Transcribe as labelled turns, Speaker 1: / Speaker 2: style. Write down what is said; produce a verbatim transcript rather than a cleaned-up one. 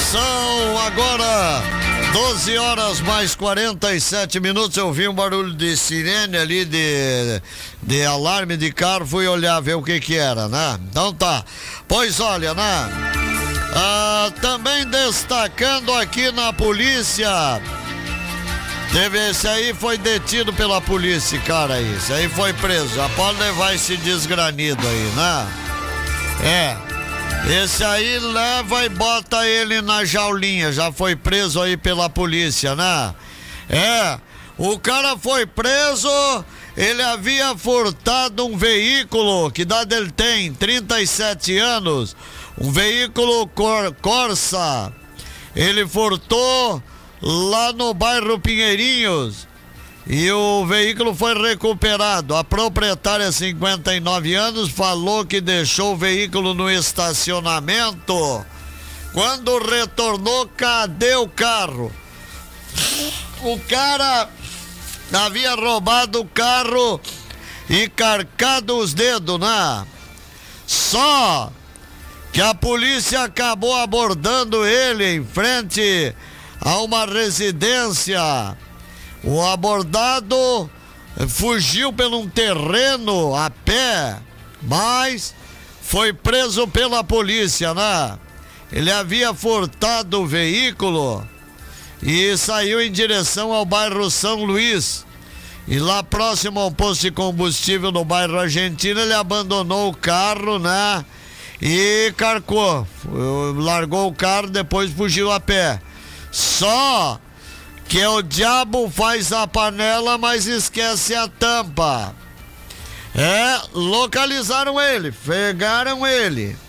Speaker 1: São agora doze horas mais quarenta e sete minutos. Eu vi um barulho de sirene ali, de, de alarme de carro. Fui olhar, ver o que que era, né? Então tá. Pois olha, né? Ah, também destacando aqui na polícia. Teve esse aí, foi detido pela polícia, cara aí. Esse aí foi preso. Já pode levar esse desgranido aí, né? É. Esse aí leva e bota ele na jaulinha. Já foi preso aí pela polícia, né? É. O cara foi preso. Ele havia furtado um veículo. Que idade ele tem? trinta e sete anos. Um veículo cor, Corsa. Ele furtou lá no bairro Pinheirinhos. E o veículo foi recuperado. A proprietária, cinquenta e nove anos, falou que deixou o veículo no estacionamento. Quando retornou, cadê o carro? O cara havia roubado o carro e carcado os dedos, né? Só que a polícia acabou abordando ele em frente a uma residência. O abordado fugiu por um terreno a pé, mas foi preso pela polícia, né? Ele havia furtado o veículo e saiu em direção ao bairro São Luís. E lá próximo ao posto de combustível no bairro Argentina, ele abandonou o carro, né? E carcou, largou o carro, depois fugiu a pé. Só que o diabo faz a panela, mas esquece a tampa. É, localizaram ele, pegaram ele.